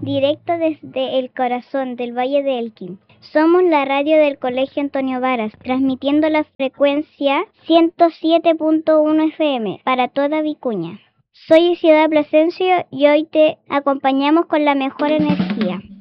directo desde el corazón del Valle de Elqui. Somos la radio del Colegio Antonio Varas, transmitiendo la frecuencia 107.1 FM para toda Vicuña. Soy Ciudad Plasencia y hoy te acompañamos con la mejor energía.